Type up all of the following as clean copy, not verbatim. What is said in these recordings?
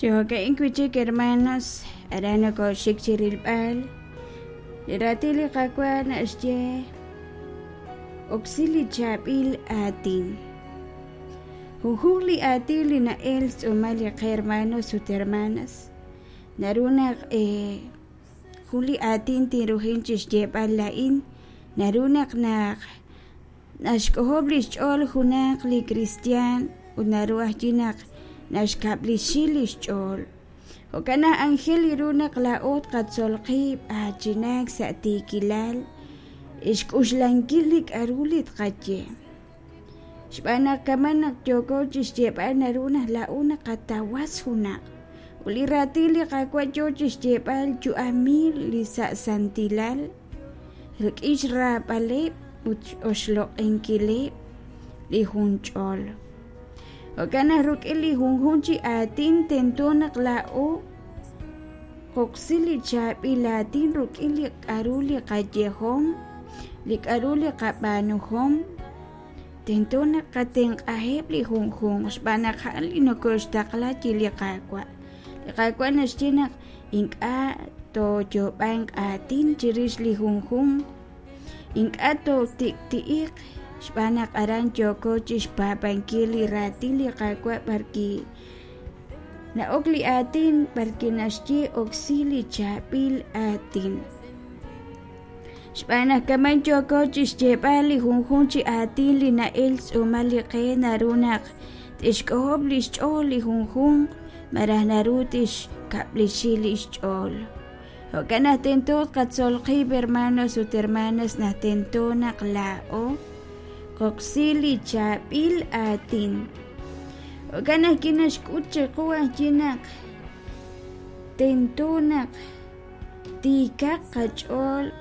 Yo que incuiche hermanos, arano ko shikchirilbal, ratili kakwan asye, oxili chabil atin. Huli atili na els umali hermanos ut hermanas, naruna huli atin tiruhinchis jebal lain, narunak na nashkohoblish ol hunak li Cristian, unaruah jinak nashkablishilish ol. O kana angel irunak laot katsolqib ajinak sa tikilal, ishkushlankilik arulit katye. Shbana kamanak jokochis jebal naruna launa katawas hunak. Uli ratili kakwa jochis jebal ju amil li sa santilal. Rikish rapalip oslok enkilip li hunchol. O kana rukili hunhunchi atin tentonak lao. Koksili chapi latin rukili karuli kajehom. Li karuli kapanuhom. Tentona kateng ahep li hunghung sbanak hali no kostakla chili kakwa. Li kakwa nasjinak inka to jobang atin chiris li hunghung. Inka to tik-tiik sbanak aran joko chis babangkili rati li kakwa parki. Na okli atin parki nasji oksili chapil atin. Shbana kaman joko chis jebali hunhunchi atili na els umali kaya narunak tishkohoblish chol li hunhung marah narutish kaplishilish chol. O kana tentot katsolqib hermanos ut hermanas na tentonak lao koksili chapil atin. O kana kinashkutche kuwa jinak tentonak tikak kachol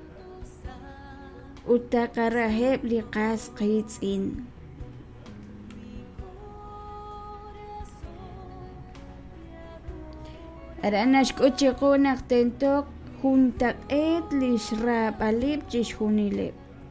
utakaraheb liqas qitsin. Aranash kuchikunak tentok juntak et lishrab alip chishunilip.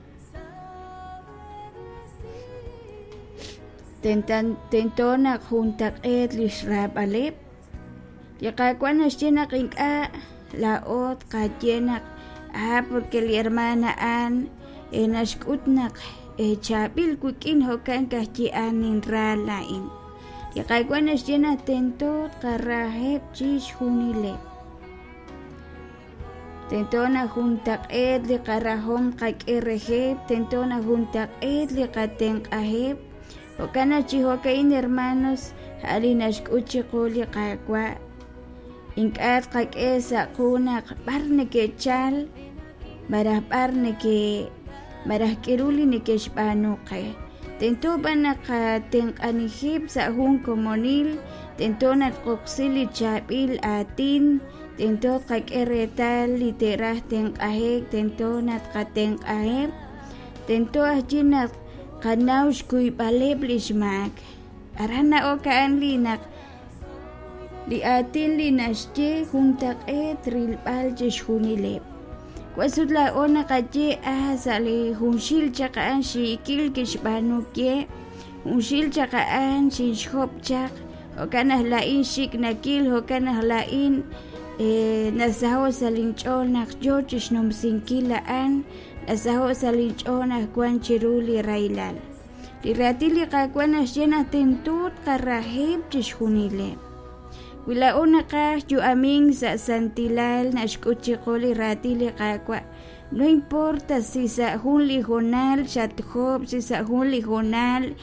Tentonak juntak et lishrab alip. Yakakwanas jinak inka laot katyenak porque li hermana an nashkutnak chabil kukin hokan kahjianin ralain. Yakakwanas jena tentot karaheb chish hunile. Tentona juntak ed li karahom kak ereheb. Tentona juntak ed li kateng aheb. Hokana chihokain hermanos hali nashkuchiko li kakwa. Inkat kak esa kunak parne ke chal. Marah parne ke marah kiruli ni ke shpanuke. Tento banaka teng anihib sa hun komonil. Tento nat koksili chabil atin. Tento kak eretal literah teng ahek. Tento nat kateng aheb. Tento ajinak kanaush kuy paleb lishmak. Arana okaan linak. Li atin linashje juntak trilpal jeshunilep. Kwasudla ona kaje ahasali hunshil chakaan shikil kishbanukye. Hunshil chakaan shishhop chak. Hokanah lain shik nakil hokanah lain nasaho salinchol nak jochish nomsinkilaan. Nasaho salinchol nak kwan chiruli railal. Li ratili kakwanas jena tentut karahib jeshunilep. Wila una ka ju aming sa santilal na shkuchikoli ratili kakwa. No importa si sa hun lijonal shatjob, si sa hun lijonal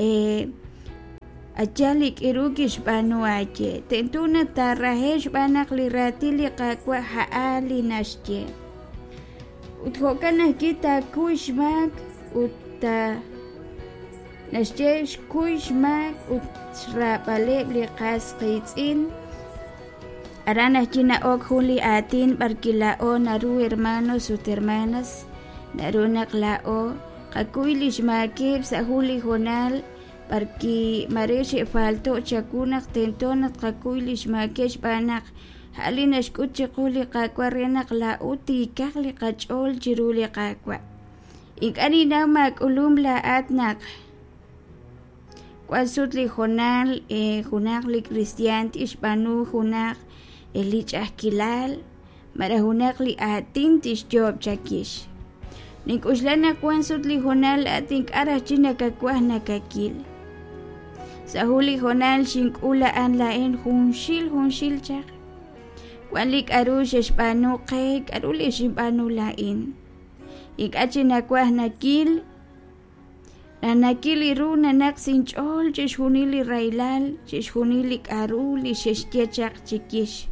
achalik irukish banu ache. Tentuna tarahesh banak li ratili kakwa haali nashje. Uthokana kita kuishmak uta nashje kuishmak ut shrapaleb li qas qitsin. Arana jina ok huli atin barkilao naru hermanos ut hermanas. Narunak lao kakuilish makib sa huli honal. Barki maresh falto chakunak tentonak kakuilish makesh banak. Halinash kutchikuli kakwa renak lao tikak li kachol jiruli kakwa. Ikani na mag ulum laat nak. Kakwasutli jonal junakli cristian tishbanu junak elich ahkilal mara junakli atin tishjob chakish. Nikuslana kwansutli jonal atin arachina kakwah nakakil. Sahuli jonal shinkula an laen hunshil chak. Walik arush shbanu kek aruli shbanu lain. Ikachina kwah nakil. Nanakili ru nanak sinchol chishunili railal chishunili karuli sheshtiachak chikish.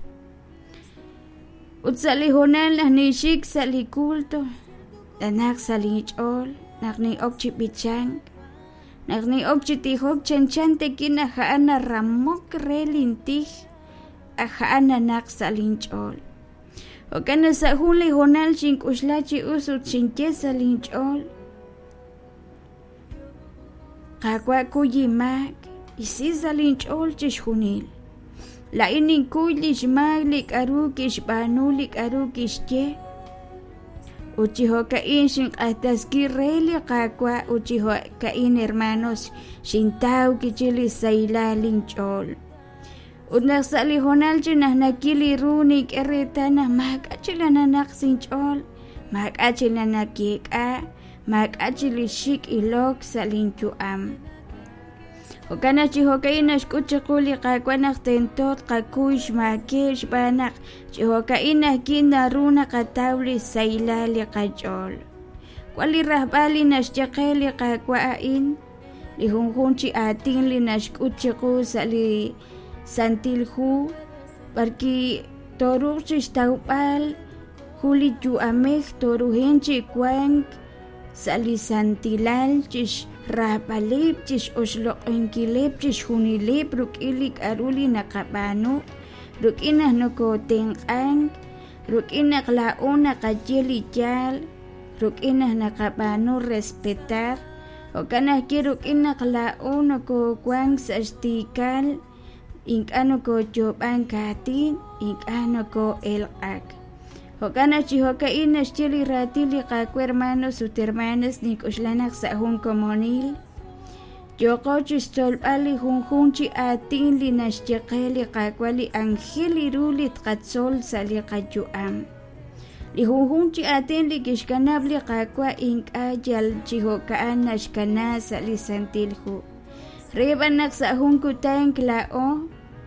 Utsali honal nishik sali kulto. Nanak salinchol nakni okchi bichang. Nakni okchi tihok chanchante kina haana ramok relintih. Ahaana nak salinchol. Okana sa huli honal chinkuslachi usut chinche salinchol. Kakwa kuyimak isisa linchol chishunil. La inin kuylish maglik arukish banulik arukish ye. Uchiho kain shin ataski reli kakwa uchiho kain hermanos shintau kichili saila linchol. Udnak sali honal chinah nakili runik eretana mag achilana naksinchol. Mag achilana kika. Mag achili shik ilok salinchu am. Okana chihokaina shkuchikuli kakwanak tentot kakuish makish banak chihokaina kinda runa katawli sailali kachol. Kwali rahbali nashchakeli kakwain lihunhunchi atin li nashkuchiku sali santilhu barki toruchish taupal huli ju ameh toruhenchi kwang sali santilal chish rapalip chish oslok enkilip chish hunilip rukilik aruli nakabano rukinah noko tengkang rukinah laon nakajeli jal rukinah nakabano respetar okana kirukinah laon noko kwang sastikal inkano ko joban katin inkano ko elak. Hokana chihokain nashchili ratili kakwe hermanos ut hermanas nikuslanak sa hun komonil. Yoko chistolpali hunhunchi atin li nashchakeli kakwali angeli rulit katsol sali kajuam. Li hunhunchi atin li kishkanabli kakwa inkajal chihokaan nashkana sali santilhu. Rebanak sa hun kutang klao.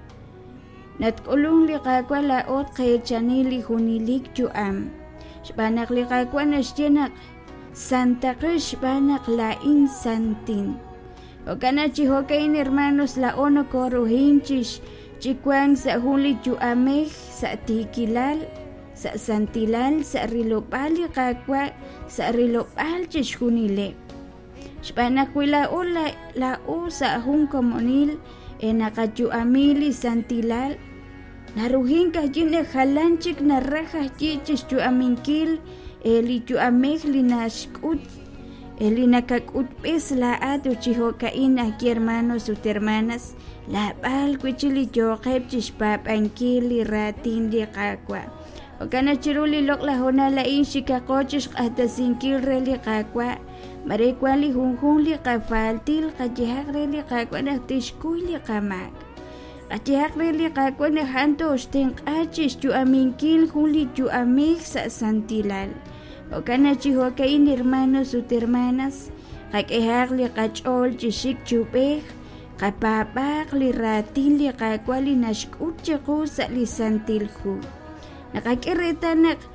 Natkulung li kakwa laot kay chanili hunilik juam. Shbanak li kakwa nashtinak Santa Cruz shbanak lain santin. Okana chihokain hermanos laono koruhinchish chikwang sa huli juameh sa tikilal sa santilal sa rilopal li kakwa sa rilopal chish hunile. Shbanak wila ula lao sa hun komonil nakaju-amili santilal naruhin kajine halanchik na raja chichis ju-aminkil eli ju-ameh linashkut eli nakakut pes laat uchihokain aquí hermanos ut hermanas la bal kuchili yoqeb chishpapankil li ratin li kakwa okana chiruli lok la hona la inshikakochish qatasinkil reli kakwa Mare kwali hunhun li kafaltil kajihak reli kakwana tishkuy li kamak. Kajihak reli kakwana hanto osteng achis ju aminkil huli ju amig sa santilal. Okana chihokain hermanos ut hermanas kakihak li kachol chishik chupeh kapapak li ratin li kakwali nashkut chiku sa li santilhu. Nakakiritanak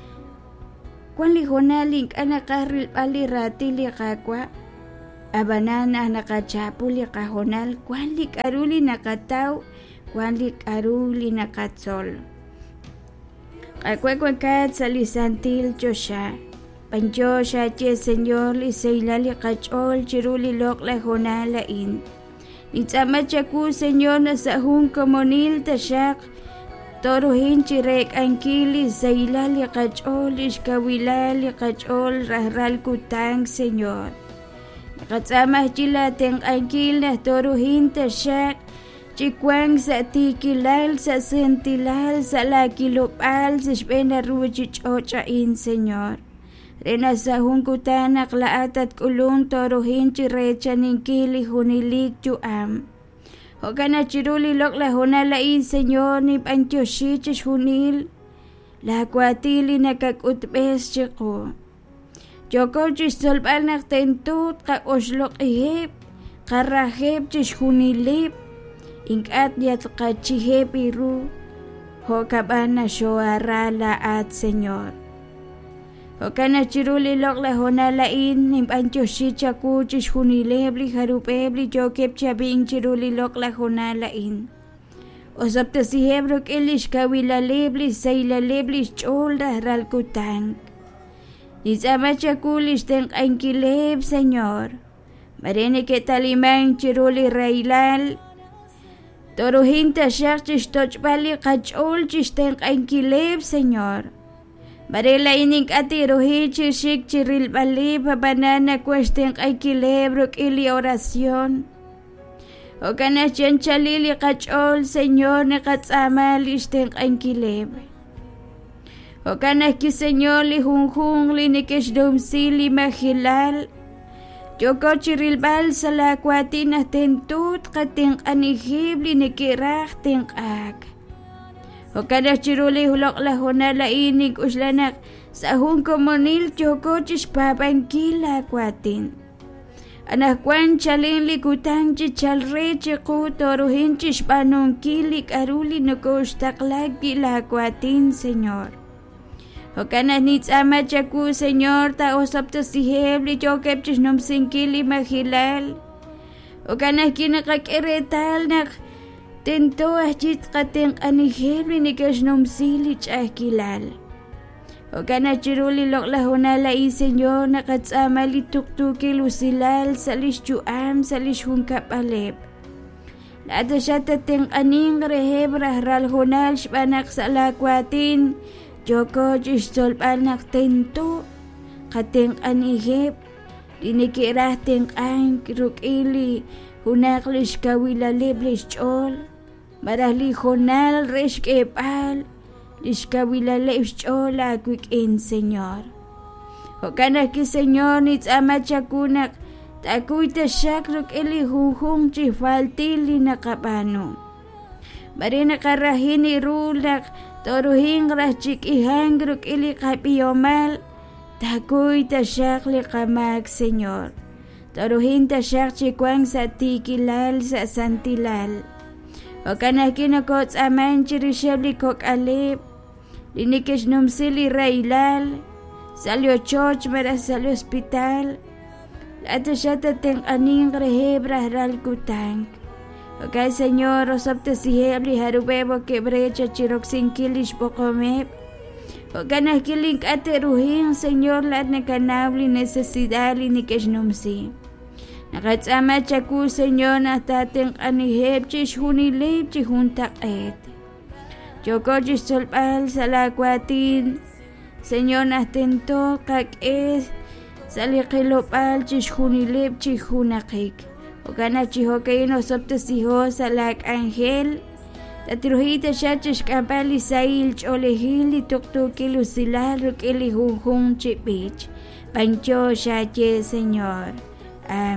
Kwan li honalink anakaril pali rati li kakwa abanana nakachapu li kahonal kwan li karuli nakataw kwan li karuli nakatsol kakwa kat sa li santil Josha panjosha che senyor li seila li kachol chiruli lok la honalain nitsama chaku senyor na sa hun komonil tasyak Toruhin chirek ankili zailal ya kachol ishkawilal ya kachol rahral kutang senyor. Nakatsama chila teng ankil na toruhin tasyak chikwang sa tikilal sa sentilal sa lakilopal sa shpena ruchich ochain senyor. renasahun kutanak laatat kulun toruhin chirecha ninkili hunilik juam. O kana chiruli lok la honalain Señor ni pantyoshich hunil la kuatili nakakutbes chiko. Joko chis solbal naktentut ka oslok ihip karahip chis hunilip inkat yat kachihip iru ho kabana shoara laat Señor. O kana chiruli lok la honalain ni pantyoshich aku chis hunilebli harupebli jokep chabing chiruli lok la honalain. O sabta si hebrok ilish kawilalebli saylalebli cholda ralkutang. Nisama chakulish tenk ankileb Señor. Marene ke talimang chiruli railal. Toruhinta shak chish tochbali kachol chish tenk ankileb Señor. Marela ining ati rohi chishik chiril bali pa banana cuesten ankileb rok ili oración. O kana chanchalili kachol Señor ne katsamal ishten ankileb. O kana ki Señor li hunghung li nikesdomsili mahilal. Joko chirilbal sa lakwati na tentut kating anihib li nikirah ting ag. O kana chiruli hulok lahona la inig uslanak sa hung komunil joko chispapangkila kwatin. Anak kwan chalin likutang chichalre chiku toruhin chispanong kilik aruli nukostaklag kilakwatin Señor. O kana nitsama chaku Señor ta osapto siheb li jokep chisnomsingkili mahilal. O kana kinakakiretal nak tento ahjit kateng aniheb li nikasnomsili chakilal. O kana chiruli lok lahona lai Señor nakatsama li tuktuki lusilal salis juam salis hungkap alep. Lada siya tateng aning reheb rahral honal shbanak sa lakwatin joko jistolp anak tento kateng aniheb dinikirah teng ang kirukili hunaklish kawilalib lish chol marahli honal resh kepal Lishkawilale uchola quick-in Señor. O kana ki Señor nitsama chakunak takuy ta shakrok ili huhung chifaltili nakapano. Marina karahin irulak toruhing rachik ihangrok ili kapiyomal takuy ta shakli kamak Señor. Toruhin ta shak chikwang sa tikilal sa santilal. O kana kinakot aman chirishebli kok alip. Linikis numsili railal, salió choch mera salió hospital, lata shata teng aning rehebra ral kutang. Okay Señor, osapte sihebli harubebo quebrecha chirok sinkilish pokomep. Okana kiling ate ruhin Señor lat nakanabli necesidali nikis numsi. Nakatsama chaku Señor natateng aniheb chish hunilib chihuntak et. Joko jisolpal sa lakwatin, Señor natento kak es, salikilopal chishunilip chihunakik. O kana chihokain osopte siho sa lak angel, tatruhita siya chishkapal isail cholehili tuktukil usilal rukili hunghung chipich. Pancho siya Señor. Amen.